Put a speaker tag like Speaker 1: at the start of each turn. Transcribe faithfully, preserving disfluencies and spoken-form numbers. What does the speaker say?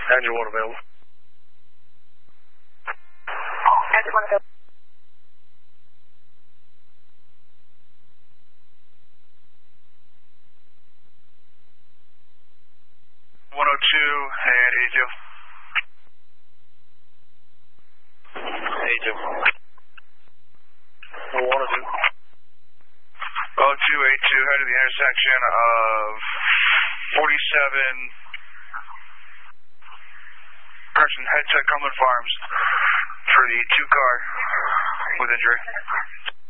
Speaker 1: Engine one available.
Speaker 2: Engine one available.
Speaker 3: one oh two and eighty-two.
Speaker 1: eighty-two. one oh two.
Speaker 3: oh two eighty-two, head to the intersection of forty-seven. Correction, head to Cumberland Farms for the two car with injury.